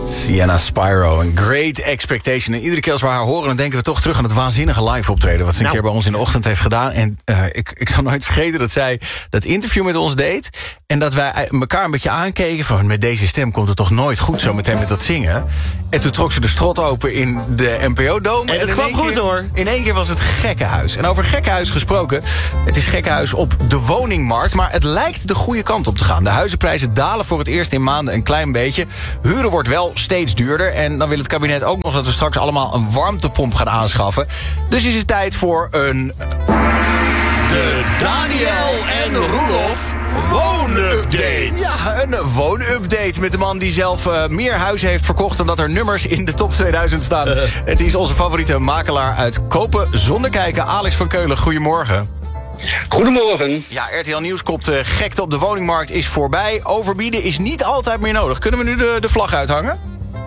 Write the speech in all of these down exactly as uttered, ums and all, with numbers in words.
Sienna Spyro, een Great Expectation. En iedere keer als we haar horen, dan denken we toch terug aan het waanzinnige live optreden. Wat ze een nou. keer bij ons in de ochtend heeft gedaan. En uh, ik, ik zal nooit vergeten dat zij dat interview met ons deed. En dat wij elkaar een beetje aankeken van, met deze stem komt het toch nooit goed zo meteen met dat zingen. En toen trok ze de strot open in de N P O-dome. En het kwam goed keer, hoor. In één keer was het gekkenhuis. En over gekkenhuis gesproken, het is gekkenhuis op de woningmarkt. Maar het lijkt de goede kant op te gaan. De huizenprijzen dalen voor het eerst in maanden een klein beetje. Huren wordt wel steeds duurder. En dan wil het kabinet ook nog dat we straks allemaal een warmtepomp gaan aanschaffen. Dus is het tijd voor een... De Daniel en Roelof woonupdate. Ja, een woonupdate met de man die zelf uh, meer huizen heeft verkocht dan dat er nummers in de top tweeduizend staan. Uh. Het is onze favoriete makelaar uit Kopen zonder kijken, Alex van Keulen. Goedemorgen. Goedemorgen. Ja, R T L Nieuws kopt uh, gekte op de woningmarkt is voorbij. Overbieden is niet altijd meer nodig. Kunnen we nu de, de vlag uithangen?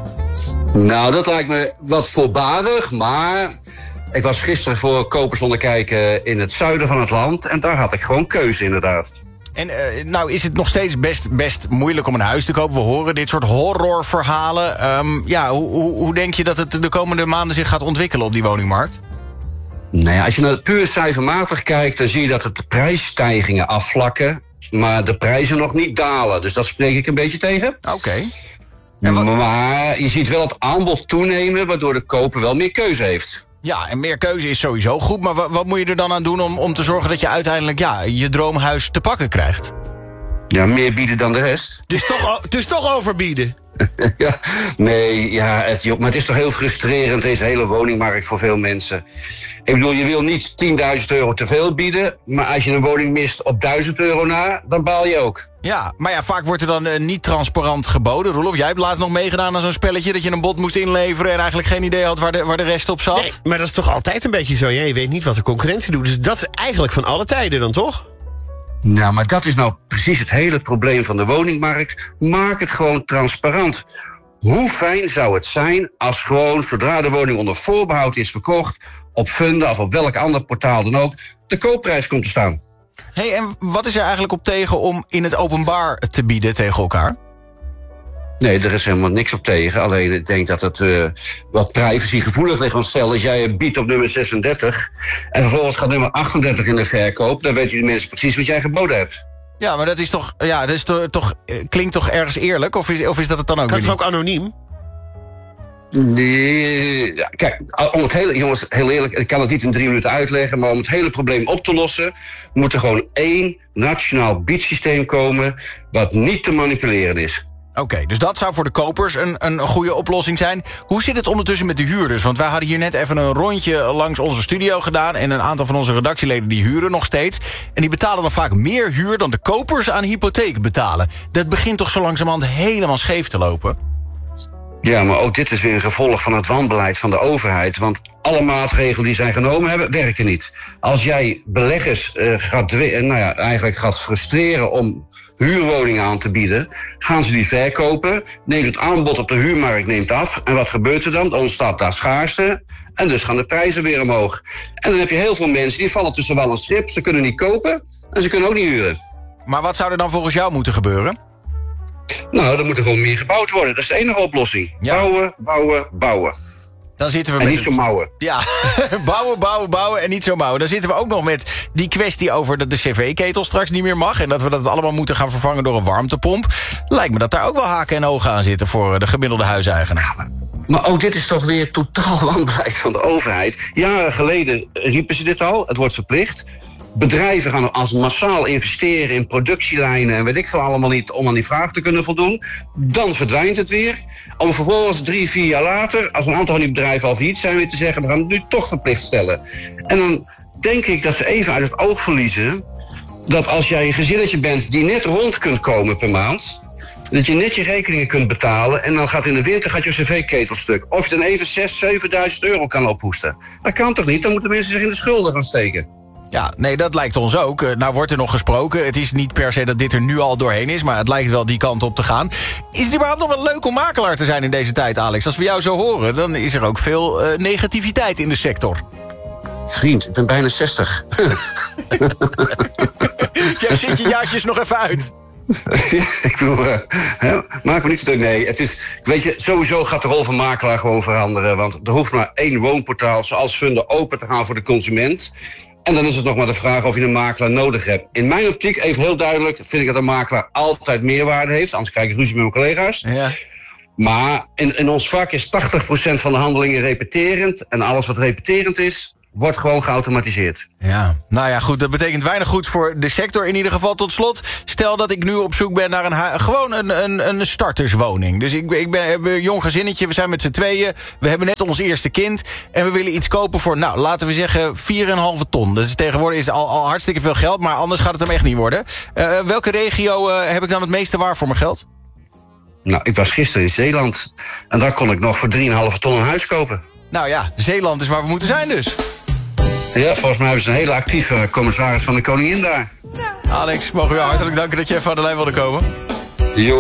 Nou, dat lijkt me wat voorbarig, maar ik was gisteren voor Kopen zonder kijken in het zuiden van het land en daar had ik gewoon keuze inderdaad. En uh, nou is het nog steeds best, best moeilijk om een huis te kopen. We horen dit soort horrorverhalen. Um, ja, hoe, hoe, hoe denk je dat het de komende maanden zich gaat ontwikkelen op die woningmarkt? Nou ja, als je naar het puur cijfermatig kijkt, dan zie je dat het de prijsstijgingen afvlakken, maar de prijzen nog niet dalen. Dus dat spreek ik een beetje tegen. Oké. Okay. Wat... Maar je ziet wel het aanbod toenemen, waardoor de koper wel meer keuze heeft. Ja, en meer keuze is sowieso goed. Maar wat, wat moet je er dan aan doen om, om te zorgen dat je uiteindelijk ja, je droomhuis te pakken krijgt? Ja, meer bieden dan de rest. Dus toch, dus toch overbieden? ja, nee, ja, het, maar het is toch heel frustrerend, deze hele woningmarkt voor veel mensen. Ik bedoel, je wil niet tienduizend euro te veel bieden, maar als je een woning mist op duizend euro na, dan baal je ook. Ja, maar ja, vaak wordt er dan uh, niet transparant geboden. Roelof, jij hebt laatst nog meegedaan aan zo'n spelletje dat je een bod moest inleveren en eigenlijk geen idee had waar de, waar de rest op zat. Nee, maar dat is toch altijd een beetje zo. Ja, je weet niet wat de concurrentie doet. Dus dat is eigenlijk van alle tijden dan, toch? Nou, maar dat is nou precies het hele probleem van de woningmarkt. Maak het gewoon transparant. Hoe fijn zou het zijn als gewoon, zodra de woning onder voorbehoud is verkocht, op Funda of op welk ander portaal dan ook, de koopprijs komt te staan. Hé, hey, en wat is er eigenlijk op tegen om in het openbaar te bieden tegen elkaar? Nee, er is helemaal niks op tegen. Alleen ik denk dat het uh, wat privacygevoelig ligt. Want stel dat jij biedt op nummer zesendertig en vervolgens gaat nummer achtendertig in de verkoop, dan weten die mensen precies wat jij geboden hebt. Ja, maar dat is toch, ja, dat is toch, toch klinkt toch ergens eerlijk? Of is, of is dat het dan ook kan weer het niet? ook anoniem? Nee, ja, kijk, om het hele, jongens, heel eerlijk, ik kan het niet in drie minuten uitleggen, maar om het hele probleem op te lossen, moet er gewoon één nationaal biedsysteem komen wat niet te manipuleren is. Oké, okay, dus dat zou voor de kopers een, een goede oplossing zijn. Hoe zit het ondertussen met de huurders? Want wij hadden hier net even een rondje langs onze studio gedaan en een aantal van onze redactieleden die huren nog steeds. En die betalen dan vaak meer huur dan de kopers aan hypotheek betalen. Dat begint toch zo langzamerhand helemaal scheef te lopen? Ja, maar ook dit is weer een gevolg van het wanbeleid van de overheid. Want alle maatregelen die zij genomen hebben, werken niet. Als jij beleggers uh, gaat, uh, nou ja, eigenlijk gaat frustreren om huurwoningen aan te bieden, gaan ze die verkopen, neemt het aanbod op de huurmarkt neemt af. En wat gebeurt er dan? Dan ontstaat daar schaarste en dus gaan de prijzen weer omhoog. En dan heb je heel veel mensen die vallen tussen wal en schip. Ze kunnen niet kopen en ze kunnen ook niet huren. Maar wat zou er dan volgens jou moeten gebeuren? Nou, er moet er gewoon meer gebouwd worden. Dat is de enige oplossing. Ja. Bouwen, bouwen, bouwen. Dan zitten we en met niet zo mouwen. Ja, bouwen, bouwen, bouwen en niet zo mouwen. Dan zitten we ook nog met die kwestie over dat de cv-ketel straks niet meer mag en dat we dat allemaal moeten gaan vervangen door een warmtepomp. Lijkt me dat daar ook wel haken en ogen aan zitten voor de gemiddelde huiseigenaar. Ja, maar ook dit is toch weer totaal wanbeleid van de overheid. Jaren geleden riepen ze dit al, het wordt verplicht. Bedrijven gaan als massaal investeren in productielijnen en weet ik veel allemaal niet om aan die vraag te kunnen voldoen. Dan verdwijnt het weer. Om vervolgens drie, vier jaar later, als een aantal van die bedrijven al failliet zijn, weer te zeggen, we gaan het nu toch verplicht stellen. En dan denk ik dat ze even uit het oog verliezen dat als jij een gezinnetje bent die net rond kunt komen per maand, dat je net je rekeningen kunt betalen en dan gaat in de winter gaat je cv-ketel stuk. Of je dan even zes, zevenduizend euro kan ophoesten. Dat kan toch niet? Dan moeten mensen zich in de schulden gaan steken. Ja, nee, dat lijkt ons ook. Uh, nou wordt er nog gesproken. Het is niet per se dat dit er nu al doorheen is, maar het lijkt wel die kant op te gaan. Is het überhaupt nog wel leuk om makelaar te zijn in deze tijd, Alex? Als we jou zo horen, dan is er ook veel uh, negativiteit in de sector. Vriend, ik ben bijna zestig. Jij zit je jaartjes nog even uit. Ja, ik bedoel, uh, hè, maak me niet zo druk. Nee, het is, weet je, sowieso gaat de rol van makelaar gewoon veranderen. Want er hoeft maar één woonportaal zoals Funder open te gaan voor de consument. En dan is het nog maar de vraag of je een makelaar nodig hebt. In mijn optiek, even heel duidelijk, vind ik dat een makelaar altijd meerwaarde heeft. Anders krijg ik ruzie met mijn collega's. Ja. Maar in, in ons vak is tachtig procent van de handelingen repeterend. En alles wat repeterend is, wordt gewoon geautomatiseerd. Ja, nou ja, goed, dat betekent weinig goed voor de sector. In ieder geval tot slot, stel dat ik nu op zoek ben naar een hu- gewoon een, een, een starterswoning. Dus ik, ik ben een jong gezinnetje, we zijn met z'n tweeën. We hebben net ons eerste kind en we willen iets kopen voor, nou, laten we zeggen vier komma vijf ton. Dus tegenwoordig is het al, al hartstikke veel geld, maar anders gaat het hem echt niet worden. Uh, welke regio uh, heb ik dan het meeste waar voor mijn geld? Nou, ik was gisteren in Zeeland en daar kon ik nog voor drie komma vijf ton een huis kopen. Nou ja, Zeeland is waar we moeten zijn dus. Ja, volgens mij hebben ze een hele actieve commissaris van de koningin daar. Alex, mogen we jou hartelijk danken dat je even aan de lijn wilde komen. Jo.